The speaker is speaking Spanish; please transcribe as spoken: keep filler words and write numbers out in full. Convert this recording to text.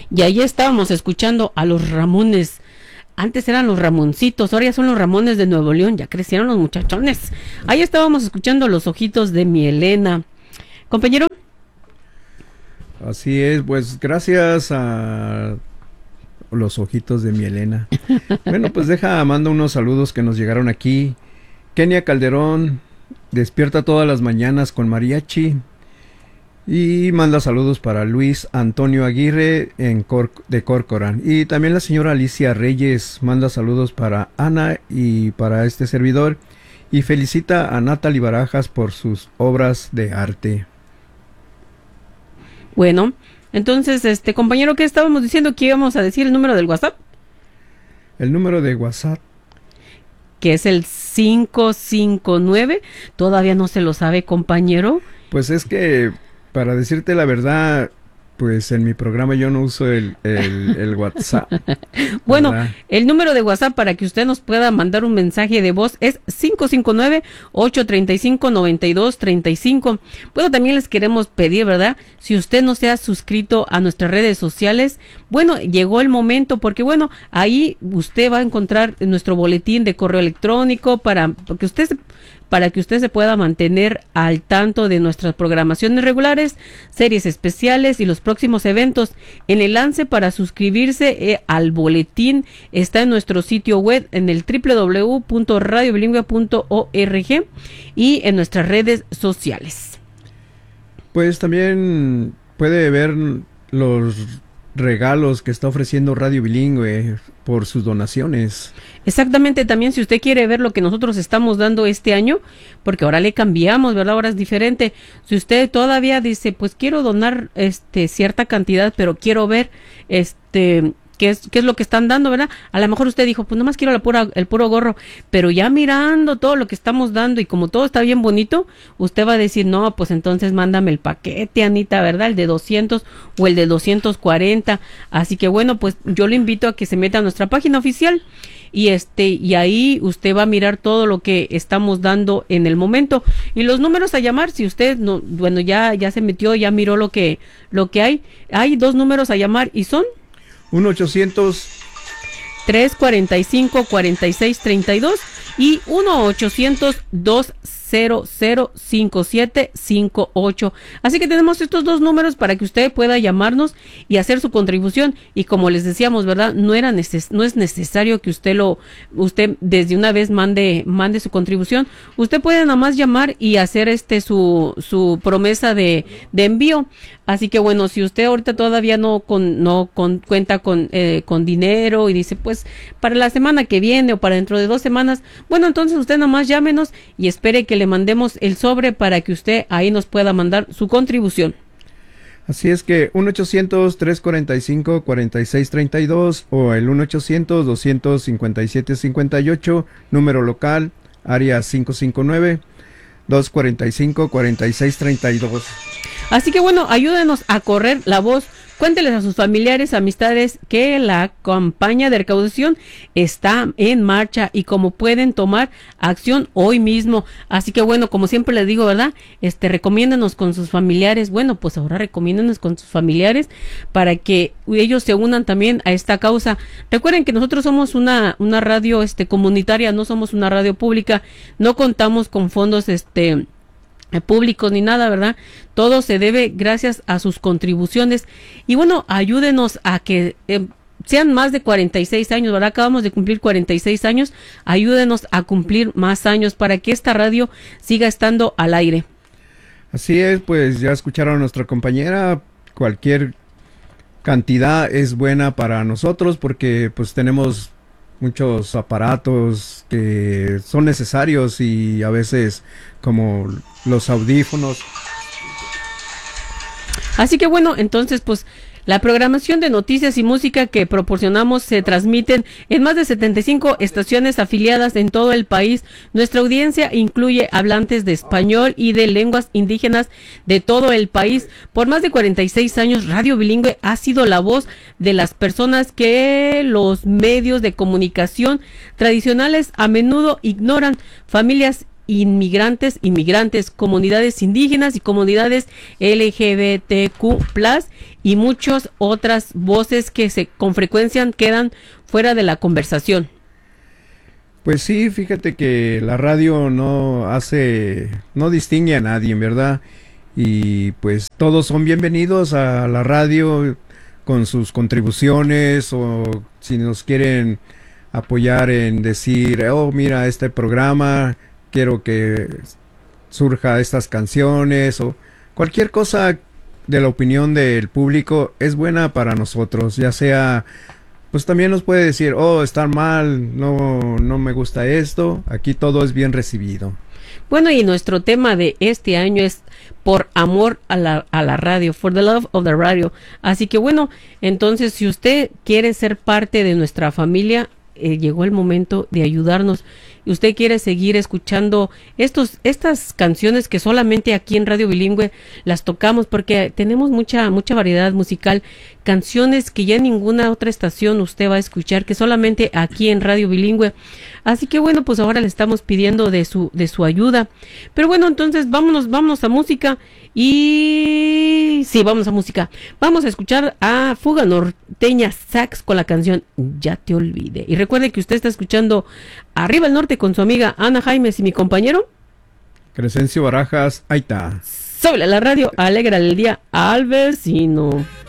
Y ahí estábamos escuchando a los Ramones. Antes eran los Ramoncitos, ahora ya son los Ramones de Nuevo León, ya crecieron los muchachones. Ahí estábamos escuchando Los Ojitos de mi Elena. Compañero. Así es, pues gracias a Los Ojitos de mi Elena. Bueno, pues deja, mando unos saludos que nos llegaron aquí. Kenia Calderón, despierta todas las mañanas con mariachi. Y manda saludos para Luis Antonio Aguirre en Cor de Corcoran. Y también la señora Alicia Reyes manda saludos para Ana y para este servidor. Y felicita a Natalie Barajas por sus obras de arte. Bueno, entonces, este compañero, ¿qué estábamos diciendo? Que íbamos a decir el número del WhatsApp. El número de WhatsApp. Que es el cinco cinco nueve. ¿Todavía no se lo sabe, compañero? Pues es que... Para decirte la verdad, pues en mi programa yo no uso el, el, el WhatsApp. Bueno, ¿verdad? El número de WhatsApp para que usted nos pueda mandar un mensaje de voz es cinco cinco nueve, ocho tres cinco, nueve dos tres cinco. Bueno, también les queremos pedir, ¿verdad? Si usted no se ha suscrito a nuestras redes sociales, bueno, llegó el momento porque, bueno, ahí usted va a encontrar nuestro boletín de correo electrónico para que usted se... para que usted se pueda mantener al tanto de nuestras programaciones regulares, series especiales y los próximos eventos. El enlace para suscribirse eh, al boletín está en nuestro sitio web en el doble u doble u doble u punto radio bilingüe punto org y en nuestras redes sociales. Pues también puede ver los regalos que está ofreciendo Radio Bilingüe por sus donaciones. Exactamente, también si usted quiere ver lo que nosotros estamos dando este año, porque ahora le cambiamos, ¿verdad? Ahora es diferente. Si usted todavía dice, pues quiero donar este cierta cantidad, pero quiero ver este qué es qué es lo que están dando, ¿verdad? A lo mejor usted dijo, pues nomás quiero la pura el puro gorro, pero ya mirando todo lo que estamos dando y como todo está bien bonito, usted va a decir, "No, pues entonces mándame el paquete, Anita, ¿verdad? El de doscientos o el de doscientos cuarenta." Así que bueno, pues yo le invito a que se meta a nuestra página oficial y este y ahí usted va a mirar todo lo que estamos dando en el momento y los números a llamar. Si usted no, bueno, ya ya se metió, ya miró lo que lo que hay. Hay dos números a llamar y son uno ochocientos tres cuarenta y cinco cuarenta y seis treinta y dos y uno ochocientos dos cero cero cinco siete cinco ocho. Así que tenemos estos dos números para que usted pueda llamarnos y hacer su contribución. Y como les decíamos, ¿verdad? No era neces no es necesario que usted lo usted desde una vez mande mande su contribución. Usted puede nada más llamar y hacer este su su promesa de de envío. Así que bueno, si usted ahorita todavía no con no con, cuenta con eh, con dinero y dice, pues para la semana que viene o para dentro de dos semanas, bueno, entonces usted nada más llámenos y espere que le mandemos el sobre para que usted ahí nos pueda mandar su contribución. Así es que uno ochocientos tres cuarenta y cinco cuarenta y seis treinta y dos o el uno ochocientos doscientos cincuenta y siete cincuenta y ocho, número local, área cinco cinco nueve, dos cuarenta y cinco cuarenta y seis treinta y dos. Así que bueno, ayúdenos a correr la voz. Cuénteles a sus familiares, amistades que la campaña de recaudación está en marcha y como pueden tomar acción hoy mismo. Así que bueno, como siempre les digo, ¿verdad? Este, recomiéndenos con sus familiares. Bueno, pues ahora recomiéndenos con sus familiares para que ellos se unan también a esta causa. Recuerden que nosotros somos una una radio este comunitaria, no somos una radio pública, no contamos con fondos este públicos ni nada, ¿verdad? Todo se debe gracias a sus contribuciones y bueno, ayúdenos a que eh, sean más de cuarenta y seis años, ¿verdad? Acabamos de cumplir cuarenta y seis años, ayúdenos a cumplir más años para que esta radio siga estando al aire. Así es, pues ya escucharon a nuestra compañera, cualquier cantidad es buena para nosotros porque pues tenemos muchos aparatos que son necesarios y a veces como los audífonos. Así que bueno, entonces pues la programación de noticias y música que proporcionamos se transmiten en más de setenta y cinco estaciones afiliadas en todo el país. Nuestra audiencia incluye hablantes de español y de lenguas indígenas de todo el país. Por más de cuarenta y seis años, Radio Bilingüe ha sido la voz de las personas que los medios de comunicación tradicionales a menudo ignoran. Familias inmigrantes, inmigrantes, comunidades indígenas y comunidades L G B T Q plus, y muchas otras voces que se con frecuencia quedan fuera de la conversación. Pues sí, fíjate que la radio no hace, no distingue a nadie, ¿verdad? Y pues todos son bienvenidos a la radio con sus contribuciones, o si nos quieren apoyar en decir, oh, mira, este programa, quiero que surja estas canciones, o cualquier cosa de la opinión del público es buena para nosotros, ya sea, pues también nos puede decir, oh, está mal, no, no me gusta esto, aquí todo es bien recibido. Bueno, y nuestro tema de este año es por amor a la, a la radio, for the love of the radio. Así que bueno, entonces si usted quiere ser parte de nuestra familia, eh, llegó el momento de ayudarnos. Y usted quiere seguir escuchando estos estas canciones que solamente aquí en Radio Bilingüe las tocamos, porque tenemos mucha mucha variedad musical, canciones que ya en ninguna otra estación usted va a escuchar, que solamente aquí en Radio Bilingüe. Así que bueno, pues ahora le estamos pidiendo de su de su ayuda. Pero bueno, entonces vámonos vámonos a música. Y sí, vamos a música. Vamos a escuchar a Fuga Norteña Sax con la canción Ya te olvidé. Y recuerde que usted está escuchando Arriba el Norte con su amiga Ana Jaimes y mi compañero Crescencio Barajas, ahí está. Sobre la radio, alegra el día al vecino.